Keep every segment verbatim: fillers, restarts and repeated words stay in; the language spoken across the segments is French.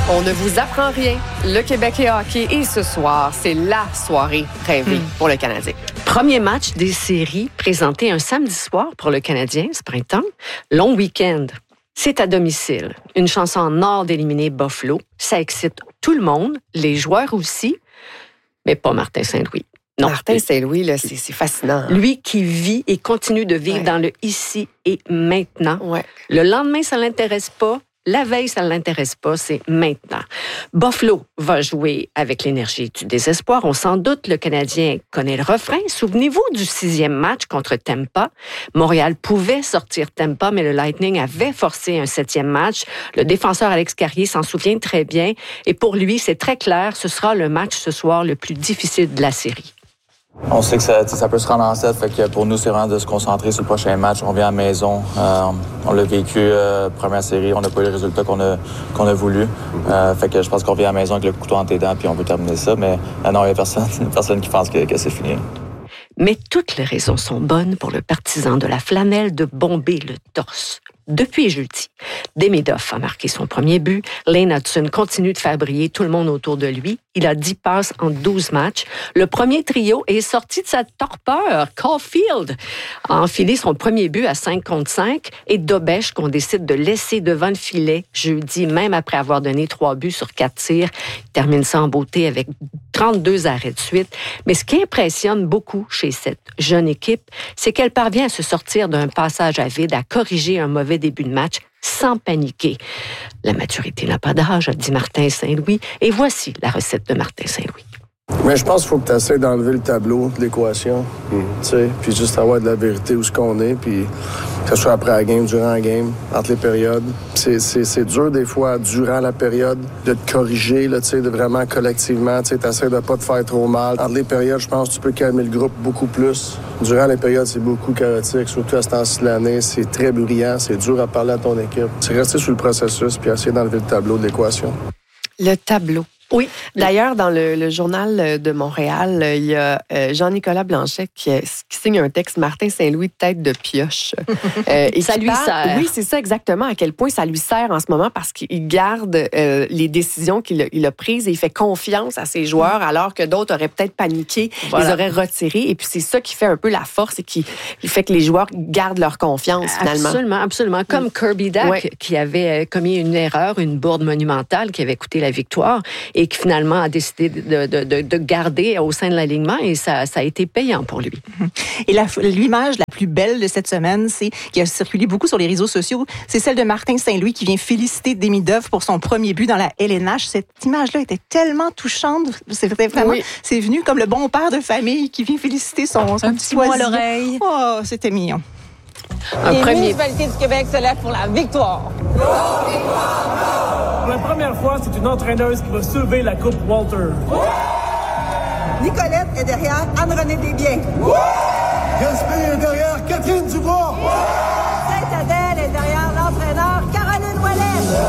On ne vous apprend rien. Le Québec est hockey et ce soir, c'est la soirée rêvée mmh. pour le Canadien. Premier match des séries présenté un samedi soir pour le Canadien ce printemps. Long week-end. C'est à domicile. Une chance en or d'éliminer Buffalo. Ça excite tout le monde, les joueurs aussi, mais pas Martin Saint-Louis. Non. Martin Saint-Louis, là, c'est, c'est fascinant. Lui qui vit et continue de vivre ouais. dans le ici et maintenant. Ouais. Le lendemain, ça ne l'intéresse pas. La veille, ça ne l'intéresse pas, c'est maintenant. Buffalo va jouer avec l'énergie du désespoir. On s'en doute, le Canadien connaît le refrain. Souvenez-vous du sixième match contre Tampa. Montréal pouvait sortir Tampa, mais le Lightning avait forcé un septième match. Le défenseur Alex Carrier s'en souvient très bien. Et pour lui, c'est très clair, ce sera le match ce soir le plus difficile de la série. On sait que ça, ça peut se rendre en sept, fait que pour nous, c'est vraiment de se concentrer sur le prochain match. On vient à la maison, euh, on l'a vécu, euh, première série, on n'a pas eu le résultat qu'on a, qu'on a voulu. Euh, fait que je pense qu'on vient à la maison avec le couteau entre les dents, puis on veut terminer ça, mais euh, non, il n'y a personne, personne qui pense que, que c'est fini. Mais toutes les raisons sont bonnes pour le partisan de la flanelle de bomber le torse. Depuis jeudi, Demidov a marqué son premier but. Lane Hudson continue de faire briller tout le monde autour de lui. Il a dix passes en douze matchs. Le premier trio est sorti de sa torpeur. Caulfield a enfilé son premier but à cinq contre cinq et Dobèche qu'on décide de laisser devant le filet jeudi, même après avoir donné trois buts sur quatre tirs. Il termine ça en beauté avec trente-deux arrêts de suite. Mais ce qui impressionne beaucoup chez cette jeune équipe, c'est qu'elle parvient à se sortir d'un passage à vide, à corriger un mauvais début de match sans paniquer. La maturité n'a pas d'âge, a dit Martin Saint-Louis. Et voici la recette de Martin Saint-Louis. Mais je pense qu'il faut que tu essaies d'enlever le tableau de l'équation, mmh. tu sais, puis juste avoir de la vérité où ce qu'on est, puis que ce soit après la game, durant la game, entre les périodes. C'est, c'est, c'est dur des fois, durant la période, de te corriger, là, tu sais, de vraiment collectivement, tu sais, t'essaies de pas te faire trop mal. Entre les périodes, je pense que tu peux calmer le groupe beaucoup plus. Durant les périodes, c'est beaucoup chaotique, surtout à ce temps-ci de l'année. C'est très bruyant, c'est dur à parler à ton équipe. C'est rester sur le processus, puis essayer d'enlever le tableau de l'équation. Le tableau. Oui. D'ailleurs, dans le, le journal de Montréal, il y a euh, Jean-Nicolas Blanchet qui, qui signe un texte Martin Saint-Louis tête de pioche. Euh, et ça lui parle, sert. Oui, c'est ça exactement. À quel point ça lui sert en ce moment parce qu'il garde euh, les décisions qu'il a, il a prises et il fait confiance à ses joueurs alors que d'autres auraient peut-être paniqué, voilà. Les auraient retirés. Et puis c'est ça qui fait un peu la force et qui, qui fait que les joueurs gardent leur confiance finalement. Absolument, absolument. Comme mmh. Kirby Dach ouais. qui avait commis une erreur, une bourde monumentale qui avait coûté la victoire. Et qui finalement a décidé de, de, de, de garder au sein de l'alignement et ça, ça a été payant pour lui. Et la, l'image la plus belle de cette semaine, c'est qui a circulé beaucoup sur les réseaux sociaux, c'est celle de Martin Saint-Louis qui vient féliciter Demidov pour son premier but dans la L N H. Cette image-là était tellement touchante. C'était vraiment, oui. C'est venu comme le bon père de famille qui vient féliciter son, son un petit mot à l'oreille. Oh, c'était mignon. Un Les premier... municipalités du Québec se lèvent pour la victoire. Pour la première fois, c'est une entraîneuse qui va soulever la Coupe Walter. Nicolette est derrière Anne-Renée Desbiens. Gaspé est derrière Catherine Dubois. Sainte-Adèle est derrière l'entraîneur Caroline Ouellet.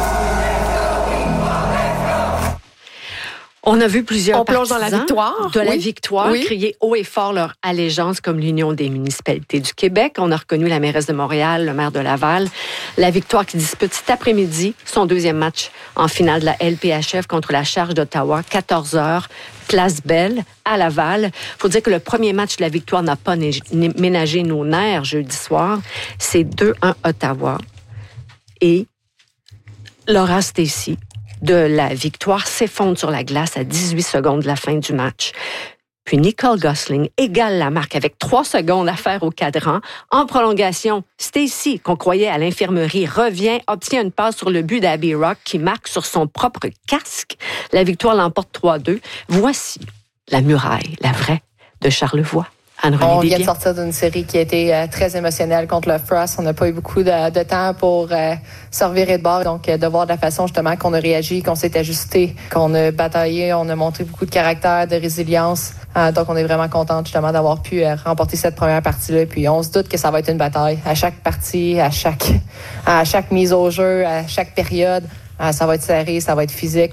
On a vu plusieurs On plonge partisans dans la victoire. de la oui. victoire oui. crier haut et fort leur allégeance comme l'Union des municipalités du Québec. On a reconnu la mairesse de Montréal, le maire de Laval. La victoire qui dispute cet après-midi son deuxième match en finale de la L P H F contre la Charge d'Ottawa, quatorze heures, Place Belle, à Laval. Il faut dire que le premier match de la victoire n'a pas ménagé nos nerfs jeudi soir. C'est deux un Ottawa. Et Laura Stacey de la victoire s'effondre sur la glace à dix-huit secondes de la fin du match. Puis Nicole Gosling égale la marque avec trois secondes à faire au cadran. En prolongation, Stacey, qu'on croyait à l'infirmerie, revient, obtient une passe sur le but d'Abby Rock qui marque sur son propre casque. La victoire l'emporte trois deux. Voici la muraille, la vraie, de Charlevoix. On vient de sortir d'une série qui a été euh, très émotionnelle contre le Frost. On n'a pas eu beaucoup de, de temps pour euh, se revirer de bord. Donc, euh, de voir de la façon justement qu'on a réagi, qu'on s'est ajusté, qu'on a bataillé, on a montré beaucoup de caractère, de résilience. Euh, donc, on est vraiment contente justement d'avoir pu euh, remporter cette première partie-là. Puis, on se doute que ça va être une bataille. À chaque partie, à chaque, à chaque mise au jeu, à chaque période, euh, ça va être serré, ça va être physique.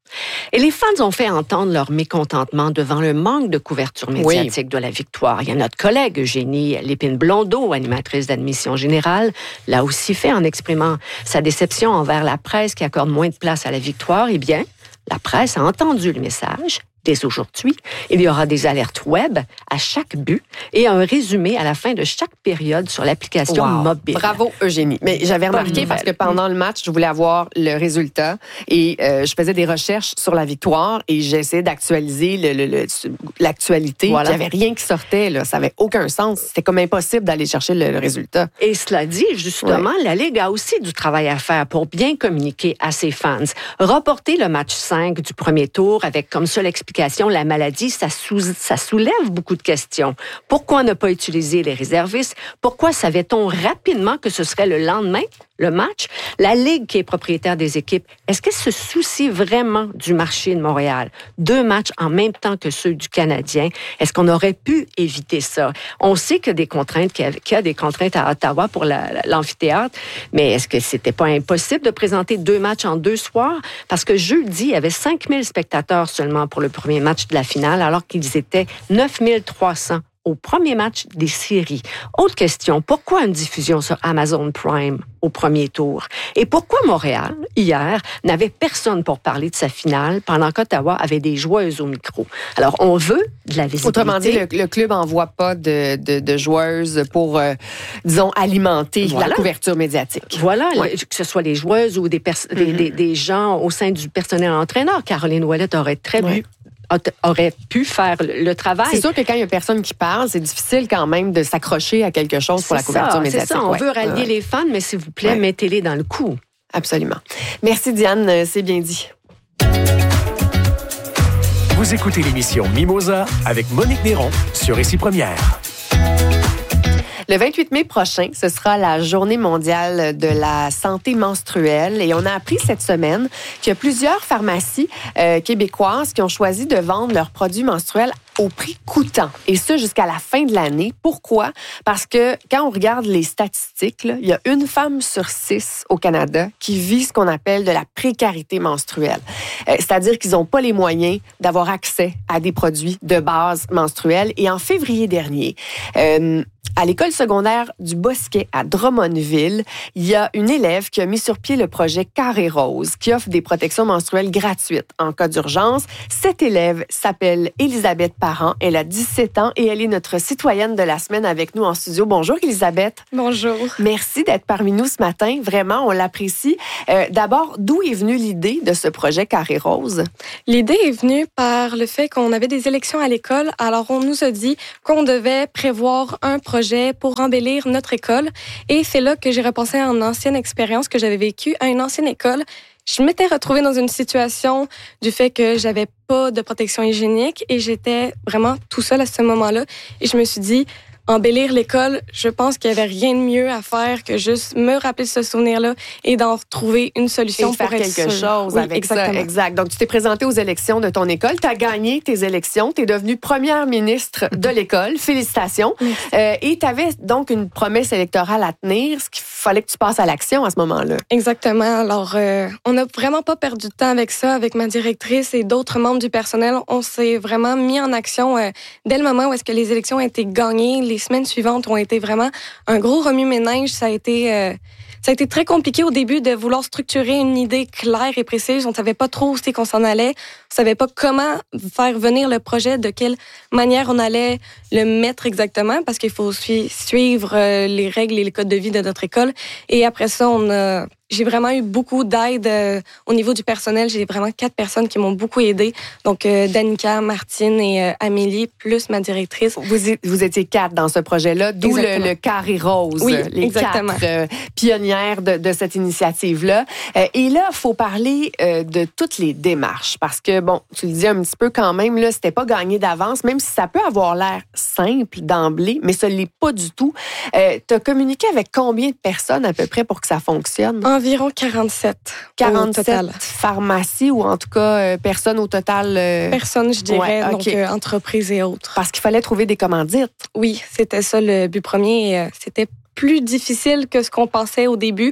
Et les fans ont fait entendre leur mécontentement devant le manque de couverture médiatique oui. de la victoire. Il y a notre collègue Eugénie Lépine-Blondeau, animatrice d'Admission Générale, l'a aussi fait en exprimant sa déception envers la presse qui accorde moins de place à la victoire. Eh bien, la presse a entendu le message. Dès aujourd'hui, il y aura des alertes web à chaque but et un résumé à la fin de chaque période sur l'application wow. mobile. Bravo, Eugénie. Mais j'avais remarqué parce que pendant le match, je voulais avoir le résultat et euh, je faisais des recherches sur la victoire et j'essayais d'actualiser le, le, le, l'actualité. Voilà. Il n'y avait rien qui sortait. Là. Ça n'avait aucun sens. C'était comme impossible d'aller chercher le, le résultat. Et cela dit, justement, ouais. la Ligue a aussi du travail à faire pour bien communiquer à ses fans. Reporter le match cinq du premier tour avec comme seule explication la maladie, ça, sous, ça soulève beaucoup de questions. Pourquoi ne pas utiliser les réservistes? Pourquoi savait-on rapidement que ce serait le lendemain, le match? La Ligue, qui est propriétaire des équipes, est-ce qu'elle se soucie vraiment du marché de Montréal? Deux matchs en même temps que ceux du Canadien. Est-ce qu'on aurait pu éviter ça? On sait qu'il y a des contraintes, qu'il y a, qu'il y a des contraintes à Ottawa pour la, l'amphithéâtre, mais est-ce que c'était pas impossible de présenter deux matchs en deux soirs? Parce que jeudi, il y avait cinq mille spectateurs seulement pour le premier match de la finale, alors qu'ils étaient neuf mille trois cents au premier match des séries. Autre question, pourquoi une diffusion sur Amazon Prime au premier tour? Et pourquoi Montréal, hier, n'avait personne pour parler de sa finale pendant qu'Ottawa avait des joueuses au micro? Alors, on veut de la visibilité. Autrement dit, le, le club n'envoie pas de, de, de joueuses pour, euh, disons, alimenter voilà. la couverture médiatique. Voilà, ouais. que ce soit les joueuses ou des, pers- mm-hmm. des, des, des gens au sein du personnel entraîneur. Caroline Ouellette aurait très ouais. aurait pu faire le travail. C'est sûr que quand il n'y a personne qui parle, c'est difficile quand même de s'accrocher à quelque chose pour c'est la couverture ça, médiatique. C'est ça, on ouais. veut rallier ouais. les fans, mais s'il vous plaît, ouais. mettez-les dans le coup. Absolument. Merci Diane, c'est bien dit. Vous écoutez l'émission Mimosa avec Monique Néron sur Ici Première. Le vingt-huit mai prochain, ce sera la Journée mondiale de la santé menstruelle et on a appris cette semaine qu'il y a plusieurs pharmacies euh, québécoises qui ont choisi de vendre leurs produits menstruels au prix coûtant. Et ça, jusqu'à la fin de l'année. Pourquoi? Parce que quand on regarde les statistiques, là, il y a une femme sur six au Canada qui vit ce qu'on appelle de la précarité menstruelle. Euh, c'est-à-dire qu'ils n'ont pas les moyens d'avoir accès à des produits de base menstruels. Et en février dernier, euh, à l'école secondaire du Bosquet à Drummondville, il y a une élève qui a mis sur pied le projet Carré Rose, qui offre des protections menstruelles gratuites en cas d'urgence. Cette élève s'appelle Elisabeth Parent. Elle a dix-sept ans et elle est notre citoyenne de la semaine avec nous en studio. Bonjour, Elisabeth. Bonjour. Merci d'être parmi nous ce matin. Vraiment, on l'apprécie. Euh, d'abord, d'où est venue l'idée de ce projet Carré Rose? L'idée est venue par le fait qu'on avait des élections à l'école. Alors, on nous a dit qu'on devait prévoir un projet pour embellir notre école. Et c'est là que j'ai repensé à une ancienne expérience que j'avais vécue à une ancienne école. Je m'étais retrouvée dans une situation du fait que j'avais pas de protection hygiénique et j'étais vraiment tout seule à ce moment-là. Et je me suis dit, embellir l'école, je pense qu'il n'y avait rien de mieux à faire que juste me rappeler ce souvenir-là et d'en trouver une solution et pour faire être quelque sûr. chose oui, avec exactement. ça. Exact. Donc, tu t'es présentée aux élections de ton école. Tu as gagné tes élections. Tu es devenue première ministre de l'école. Félicitations. Euh, et tu avais donc une promesse électorale à tenir, ce qu'il fallait que tu passes à l'action à ce moment-là. Exactement. Alors, euh, on n'a vraiment pas perdu de temps avec ça, avec ma directrice et d'autres membres du personnel. On s'est vraiment mis en action euh, dès le moment où est-ce que les élections ont été gagnées. Les semaines suivantes ont été vraiment un gros remue-ménage. Ça a été, euh, ça a été très compliqué au début de vouloir structurer une idée claire et précise. On ne savait pas trop où c'est qu'on s'en allait. On ne savait pas comment faire venir le projet, de quelle manière on allait le mettre exactement, parce qu'il faut sui- suivre euh, les règles et les codes de vie de notre école. Et après ça, on a... J'ai vraiment eu beaucoup d'aide euh, au niveau du personnel. J'ai vraiment quatre personnes qui m'ont beaucoup aidée. Donc, euh, Danica, Martine et euh, Amélie, plus ma directrice. Vous, vous étiez quatre dans ce projet-là, d'où le, le Carré Rose, oui, les exactement. quatre euh, pionnières de, de cette initiative-là. Euh, et là, il faut parler euh, de toutes les démarches. Parce que, bon, tu le dis un petit peu quand même, là, c'était pas gagné d'avance, même si ça peut avoir l'air simple d'emblée, mais ça ne l'est pas du tout. Euh, tu as communiqué avec combien de personnes à peu près pour que ça fonctionne? Environ quarante-sept. quarante-sept au total. Pharmacies ou en tout cas euh, personnes au total? Euh... Personnes, je dirais, ouais, donc okay. euh, entreprises et autres. Parce qu'il fallait trouver des commandites. Oui, c'était ça le but premier. Et, euh, c'était plus difficile que ce qu'on pensait au début.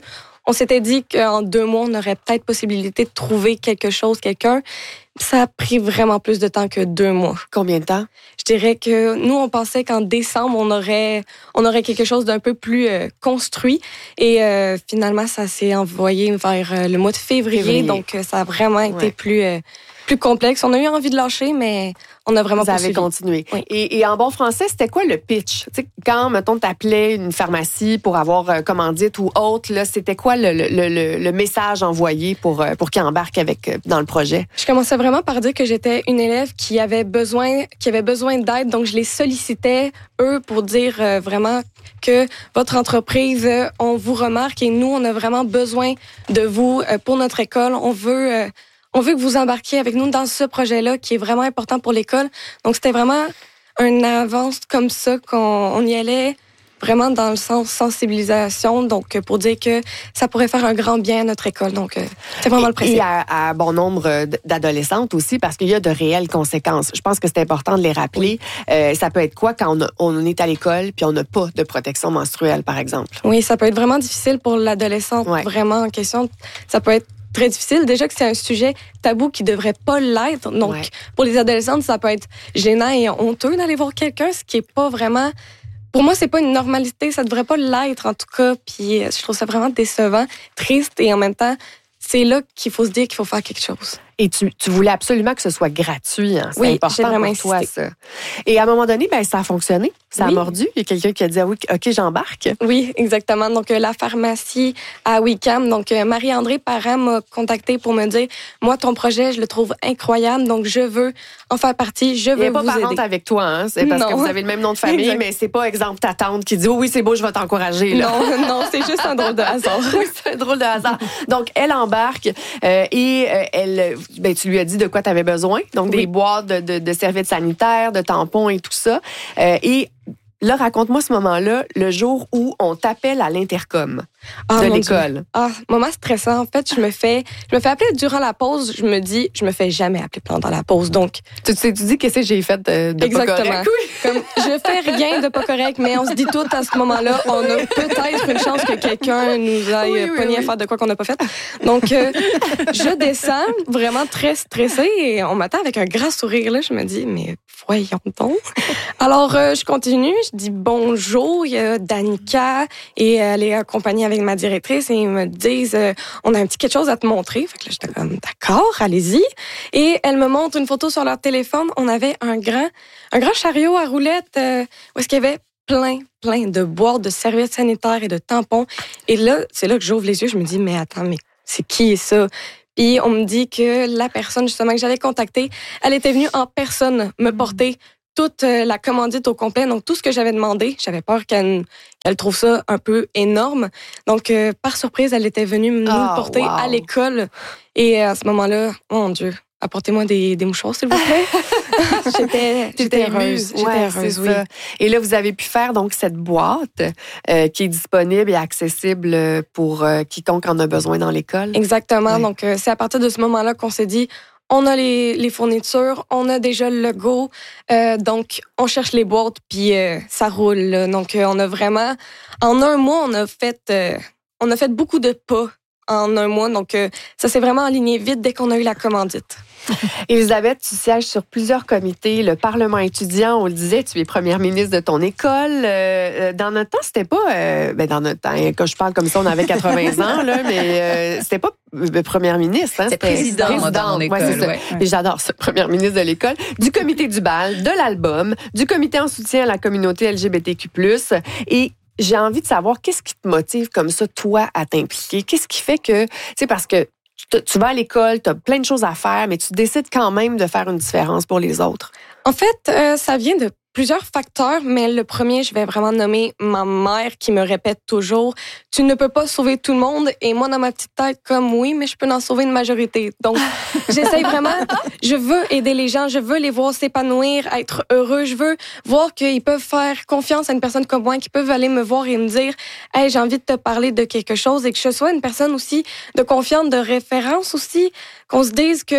on s'était dit qu'en deux mois, on aurait peut-être possibilité de trouver quelque chose, quelqu'un. Ça a pris vraiment plus de temps que deux mois. Combien de temps? Je dirais que nous, on pensait qu'en décembre, on aurait, on aurait quelque chose d'un peu plus euh, construit. Et euh, finalement, ça s'est envoyé vers euh, le mois de février. février. Donc, euh, ça a vraiment été ouais. plus... Euh, plus complexe. On a eu envie de lâcher, mais on a vraiment Vous avez continué. Oui. Et, et en bon français, c'était quoi le pitch? Tu sais, quand, mettons, t'appelais une pharmacie pour avoir euh, commandite ou autre, là, c'était quoi le, le, le, le message envoyé pour, euh, pour qu'ils embarquent avec, euh, dans le projet? Je commençais vraiment par dire que j'étais une élève qui avait besoin, qui avait besoin d'aide, donc je les sollicitais, eux, pour dire euh, vraiment que votre entreprise, euh, on vous remarque et nous, on a vraiment besoin de vous euh, pour notre école. On veut... Euh, On veut que vous embarquiez avec nous dans ce projet-là qui est vraiment important pour l'école. Donc, c'était vraiment une avance comme ça qu'on on y allait vraiment dans le sens sensibilisation, donc pour dire que ça pourrait faire un grand bien à notre école. Donc, c'est vraiment et, le principe. Et à, à bon nombre d'adolescentes aussi, parce qu'il y a de réelles conséquences. Je pense que c'est important de les rappeler. Oui. Euh, ça peut être quoi quand on, a, on est à l'école puis on n'a pas de protection menstruelle, par exemple? Oui, ça peut être vraiment difficile pour l'adolescente, ouais. vraiment en question. Ça peut être très difficile. Déjà que c'est un sujet tabou qui devrait pas l'être. Donc, ouais. pour les adolescentes, ça peut être gênant et honteux d'aller voir quelqu'un, ce qui est pas vraiment... Pour moi, c'est pas une normalité. Ça devrait pas l'être, en tout cas. Puis, je trouve ça vraiment décevant, triste et en même temps, c'est là qu'il faut se dire qu'il faut faire quelque chose. Et tu, tu voulais absolument que ce soit gratuit. Hein? C'est oui, important j'ai vraiment pour toi, insisté. ça. Et à un moment donné, ben, ça a fonctionné. Ça oui. a mordu. Il y a quelqu'un qui a dit ah, oui, OK, j'embarque. Oui, exactement. Donc, euh, la pharmacie à Wickham. Donc, euh, Marie-André Parent m'a contactée pour me dire moi, ton projet, je le trouve incroyable. Donc, je veux en faire partie. Je veux vous aider. Il n'y a pas parente avec toi. Hein? C'est parce non. que vous avez le même nom de famille, exact. Mais c'est pas, exemple, ta tante qui dit oh, oui, c'est beau, je vais t'encourager. Là. Non, non, c'est juste un drôle de hasard. Oui, c'est un drôle de hasard. Donc, elle embarque euh, et euh, elle, ben, tu lui as dit de quoi tu avais besoin. Donc, oui. des boîtes de, de, de serviettes sanitaires, de tampons et tout ça. Euh, et là, raconte-moi ce moment-là, le jour où on t'appelle à l'intercom ah, de l'école. Dieu. Ah, moment stressant. En fait, je me fais, je me fais appeler durant la pause. Je me dis, je me fais jamais appeler pendant la pause. Donc, tu sais, tu dis qu'est-ce que j'ai fait de, de exactement. pas correct. Oui. Comme, je fais rien de pas correct, mais on se dit tout à ce moment-là, on a peut-être une chance que quelqu'un nous aille oui, oui, pogné oui. à faire de quoi qu'on n'a pas fait. Donc, euh, je descends vraiment très stressée et on m'attend avec un grand sourire. Là, je me dis, mais voyons donc. Alors, euh, je continue. Je dis bonjour. Il y a Danica et elle est accompagnée avec ma directrice et ils me disent euh, on a un petit quelque chose à te montrer. Fait que là, j'étais comme d'accord, allez-y. Et elle me montre une photo sur leur téléphone. On avait un grand, un grand chariot à roulettes euh, où est-ce qu'il y avait plein, plein de boîtes de serviettes sanitaires et de tampons. Et là, c'est là que j'ouvre les yeux. Je me dis mais attends, mais c'est qui ça? Puis on me dit que la personne justement que j'avais contactée, elle était venue en personne me porter toute la commandite au complet. Donc, tout ce que j'avais demandé, j'avais peur qu'elle, qu'elle trouve ça un peu énorme. Donc, euh, par surprise, elle était venue nous oh, porter wow. à l'école. Et à ce moment-là, oh mon Dieu, apportez-moi des, des mouchoirs, s'il vous plaît. j'étais, j'étais heureuse. J'étais ouais, heureuse, oui. Ça. Et là, vous avez pu faire donc cette boîte euh, qui est disponible et accessible pour euh, quiconque en a besoin dans l'école. Exactement. Ouais. Donc, euh, c'est à partir de ce moment-là qu'on s'est dit, on a les, les fournitures, on a déjà le logo, euh, donc on cherche les boîtes, puis euh, ça roule. Là. Donc, euh, on a vraiment... En un mois, on a fait, euh, on a fait beaucoup de pas en un mois. Donc, euh, ça s'est vraiment aligné vite dès qu'on a eu la commandite. Élisabeth, tu sièges sur plusieurs comités. Le Parlement étudiant, on le disait, tu es première ministre de ton école. Euh, dans notre temps, c'était pas... Euh, ben dans notre temps, quand je parle comme ça, on avait quatre-vingts ans, là, mais euh, c'était pas euh, première ministre. Hein, c'était président, président dans mon école. Ouais, c'est ça. Ouais, ouais. Et j'adore ça, première ministre de l'école. Du comité du bal, de l'album, du comité en soutien à la communauté L G B T Q plus. Et j'ai envie de savoir, qu'est-ce qui te motive comme ça, toi, à t'impliquer? Qu'est-ce qui fait que... Tu sais, parce que tu vas à l'école, tu as plein de choses à faire, mais tu décides quand même de faire une différence pour les autres. En fait, euh, ça vient de plusieurs facteurs, mais le premier, je vais vraiment nommer ma mère qui me répète toujours « Tu ne peux pas sauver tout le monde » et moi, dans ma petite tête, comme oui, mais je peux en sauver une majorité. Donc, j'essaye vraiment, je veux aider les gens, je veux les voir s'épanouir, être heureux, je veux voir qu'ils peuvent faire confiance à une personne comme moi, qu'ils peuvent aller me voir et me dire « Hey, j'ai envie de te parler de quelque chose » et que je sois une personne aussi de confiance, de référence aussi, qu'on se dise que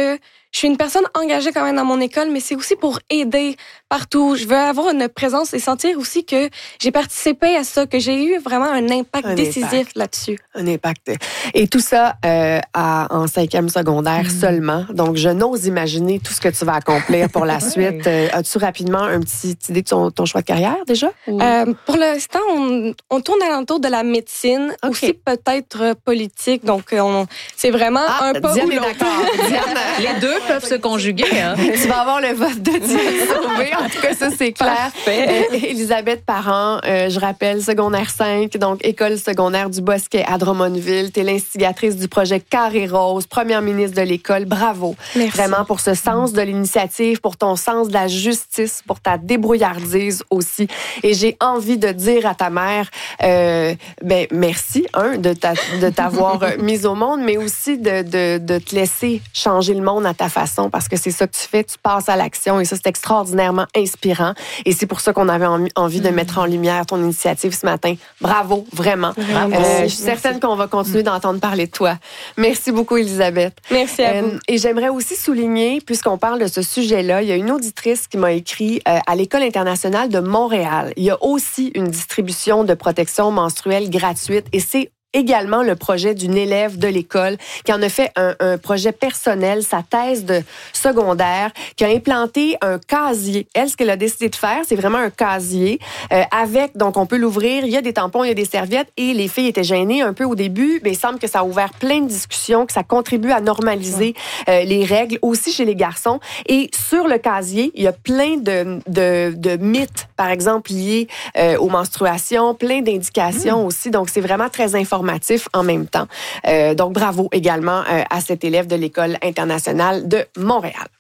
je suis une personne engagée quand même dans mon école, mais c'est aussi pour aider partout. Je veux avoir une présence et sentir aussi que j'ai participé à ça, que j'ai eu vraiment un impact un décisif impact. là-dessus. Un impact. Et tout ça euh, à, en cinquième secondaire mmh. seulement. Donc, je n'ose imaginer tout ce que tu vas accomplir pour la suite. Euh, as-tu rapidement une petite idée de ton, ton choix de carrière déjà? Ou... Euh, pour l'instant, on, on tourne alentour de la médecine, okay. aussi peut-être politique. Donc, on, c'est vraiment ah, un pas Diane ou est d'accord. Diane, les deux peuvent se conjuguer. Hein? Tu vas avoir le vote de Diane Sauvé. En tout cas, ça, c'est clair. Euh, Elisabeth Parent, euh, je rappelle, secondaire cinq, donc école secondaire du Bosquet à Drummondville. Tu es l'instigatrice du projet Carré Rose, première ministre de l'école. Bravo. Merci. Vraiment pour ce sens de l'initiative, pour ton sens de la justice, pour ta débrouillardise aussi. Et j'ai envie de dire à ta mère, euh, ben, merci, un, de, ta, de t'avoir mise au monde, mais aussi de, de, de te laisser changer le monde à ta façon, parce que c'est ça que tu fais, tu passes à l'action et ça, c'est extraordinairement inspirant. Et c'est pour ça qu'on avait envie de mettre en lumière ton initiative ce matin. Bravo, vraiment. Bravo. Euh, je suis certaine qu'on va continuer d'entendre parler de toi. Merci beaucoup, Elisabeth. Merci à vous. Euh, et j'aimerais aussi souligner, puisqu'on parle de ce sujet-là, il y a une auditrice qui m'a écrit euh, à l'École internationale de Montréal. Il y a aussi une distribution de protection menstruelle gratuite et c'est également le projet d'une élève de l'école qui en a fait un, un projet personnel, sa thèse de secondaire, qui a implanté un casier. Elle, ce qu'elle a décidé de faire, c'est vraiment un casier euh, avec, donc on peut l'ouvrir, il y a des tampons, il y a des serviettes et les filles étaient gênées un peu au début, mais il semble que ça a ouvert plein de discussions, que ça contribue à normaliser euh, les règles aussi chez les garçons. Et sur le casier, il y a plein de, de, de mythes, par exemple, liés euh, aux menstruations, plein d'indications mmh. aussi, donc c'est vraiment très informatif en même temps. Euh, donc, bravo également euh, à cette élève de l'École internationale de Montréal.